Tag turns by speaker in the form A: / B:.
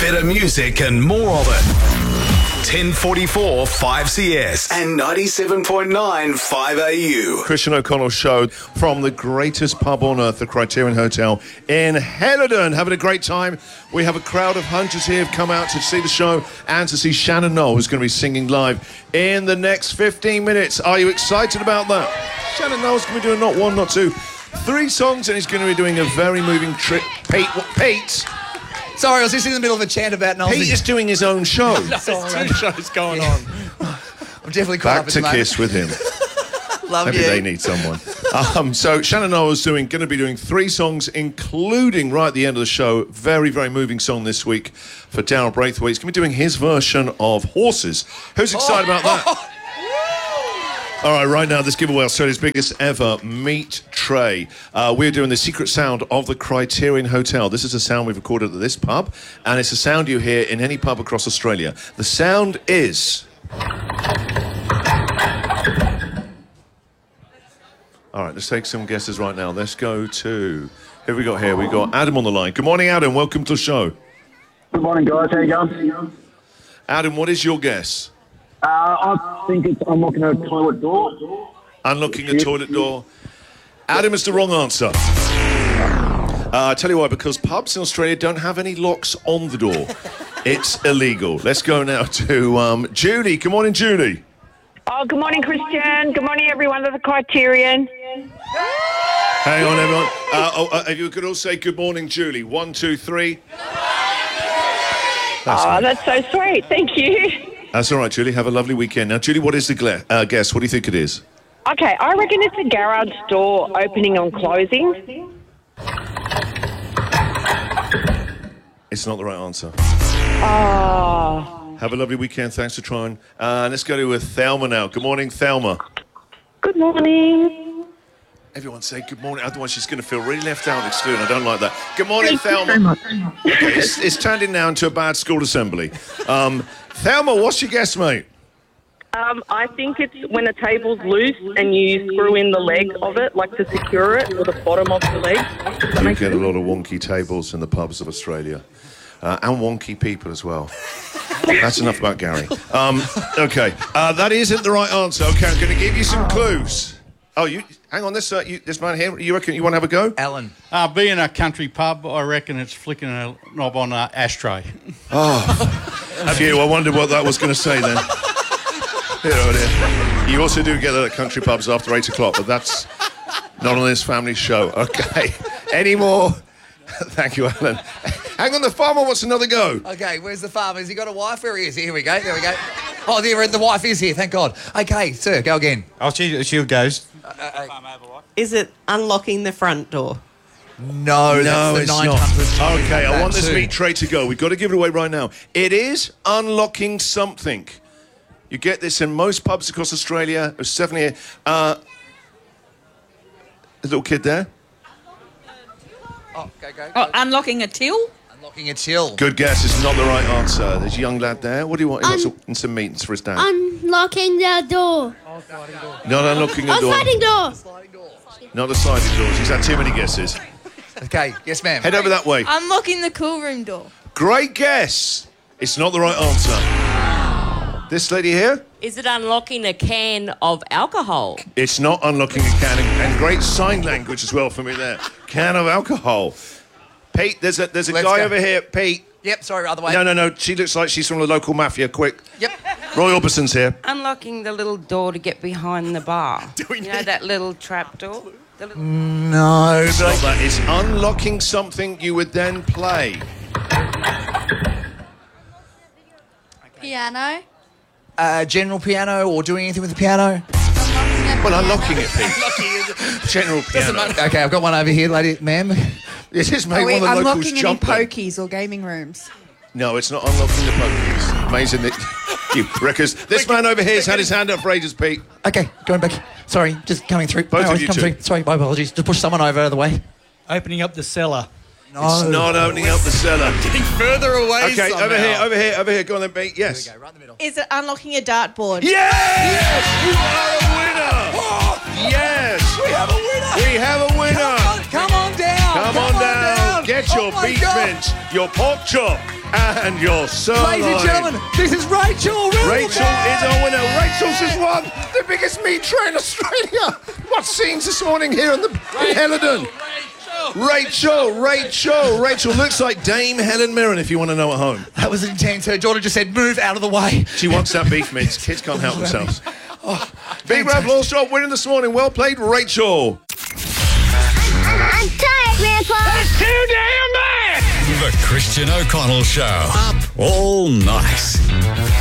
A: Better music and more of it. 1044 5CS and 97.9 5AU.
B: Christian O'Connell show from the greatest pub on earth, the Criterion Hotel in Helidon. Having a great time. We have a crowd of hundreds here who've come out to see the show and to see Shannon Noll, who's going to be singing live in the next 15 minutes. Are you excited about that? Shannon Noll's going to be doing not one, not two, 3 songs, and he's going to be doing a very moving trip. Pete.
C: Sorry, I was just in the middle of a chant about Noel.
B: Pete is doing his own show.
C: There's 2 shows going on. I'm definitely caught
B: Back to Kiss with him.
C: Love
B: Maybe
C: you.
B: they need someone. So Shannon Noll is going to be doing 3 songs, including right at the end of the show, very, very moving song this week for Daryl Braithwaite. He's going to be doing his version of Horses. Who's excited about that? All right, right now, this giveaway, Australia's biggest ever meat tray. We're doing the secret sound of the Criterion Hotel. This is a sound we've recorded at this pub, and it's a sound you hear in any pub across Australia. The sound is... All right, let's take some guesses right now. Let's go to... Who have we got here? We've got Adam on the line. Good morning, Adam. Welcome to the show.
D: Good morning, guys. How you going?
B: Adam, what is your guess?
D: I think it's unlocking a toilet door.
B: Unlocking a toilet door. Adam is the wrong answer. I tell you why, because pubs in Australia don't have any locks on the door. It's illegal. Let's go now to Judy. Good morning, Judy.
E: Oh, good morning, Christian. Good morning, everyone at the Criterion.
B: Hang on, everyone. If you could all say good morning, Julie. 1, 2, 3.
E: That's so sweet. Thank you.
B: That's all right, Julie. Have a lovely weekend. Now, Julie, what is the guess? What do you think it is?
E: Okay, I reckon it's a garage door opening and closing.
B: It's not the right answer.
E: Oh.
B: Have a lovely weekend. Thanks for trying. Let's go to Thelma now. Good morning, Thelma.
E: Good morning.
B: Everyone say good morning, otherwise she's going to feel really left out and excluded. I don't like that. Good morning, Thelma. Okay, it's turned in now into a bad school assembly. Thelma, what's your guess, mate?
E: I think it's when a table's loose and you screw in the leg of it, like to secure it, or the bottom of the leg.
B: You get a lot of wonky tables in the pubs of Australia. And wonky people as well. That's enough about Gary. Okay, that isn't the right answer. Okay, I'm going to give you some clues. Oh, you hang on. This man here. You reckon you want to have a go?
C: Alan.
F: Being a country pub, I reckon it's flicking a knob on an ashtray.
B: Oh, phew! I wondered what that was going to say then. You also do get that at country pubs after 8 o'clock, but that's not on this family show. Okay. Any more? Thank you, Alan. Hang on, the farmer wants another go.
C: Okay, where's the farmer? Has he got a wife? Where he is? Here we go. There we go. Oh, the wife is here. Thank God. Okay, sir, go again.
F: Oh, she goes.
G: Is it unlocking the front door?
C: No, that's
B: it's
C: the
B: not.
C: 900 time.
B: Okay, I want this
C: too.
B: meat tray to go. We've got to give it away right now. It is unlocking something. You get this in most pubs across Australia. There's 7 here. A little kid there.
C: Oh, go.
H: Oh, unlocking a till?
C: Unlocking a till.
B: Good guess. It's not the right answer. There's a young lad there. What do you want? He wants some meat for his dad.
I: Unlocking the door.
B: Not unlocking a door.
I: Sliding door.
B: Not the sliding doors. He's had too many guesses.
C: Okay, yes, ma'am.
B: Head over that way.
H: Unlocking the cool room door.
B: Great guess. It's not the right answer. This lady here?
G: Is it unlocking a can of alcohol?
B: It's not unlocking a can, and great sign language as well for me there. Can of alcohol. Pete, there's a
C: Let's
B: guy
C: go.
B: over here. Pete.
C: Yep, sorry, other way.
B: No. She looks like she's from the local mafia. Quick.
C: Yep.
B: Roy Orbison's here.
G: Unlocking the little door to get behind the bar. You know that little trap door?
C: No.
B: It's not that. It's unlocking something you would then play.
I: Piano.
C: General piano or doing anything with the piano?
B: Well, unlocking it, Pete. General piano.
C: Okay, I've got one over here, lady, ma'am.
B: This is made
H: Are we
B: one of the locals
H: unlocking any
B: jump then.
H: pokies or gaming rooms?
B: No, it's not unlocking the pokies. Amazing that you wreckers. This man over here has had his hand up for ages, Pete.
C: Okay, going back. Sorry, just coming through.
B: Both of you
C: come
B: two.
C: through. Sorry, my apologies. Just push someone over the way.
F: Opening up the cellar.
C: No.
B: It's not opening up the cellar.
F: Getting further away
B: Okay,
F: somehow.
B: over here. Go on then, Pete. Yes.
C: Here we go, right in the middle.
H: Is it unlocking a dartboard?
B: Yes! You are a winner! Yes!
C: We have a winner!
B: We have a winner!
C: Come on down!
B: Come on down! Get Get your
C: my
B: beef
C: God.
B: mince, your pork chop, and your sirloin.
C: Ladies and gentlemen, this is Rachel.
B: Rachel is our winner. Rachel's just won the biggest meat tray in Australia. What scenes this morning here in Helidon? Rachel looks like Dame Helen Mirren if you want to know at home.
C: That was intense. Her daughter just said, move out of the way.
B: She wants that beef mince. Kids can't help themselves.
C: Oh,
B: Big round of applause, job winning this morning. Well played, Rachel.
I: I'm tired, Grandpa.
A: It's too damn bad! The Christian O'Connell Show. Up all night.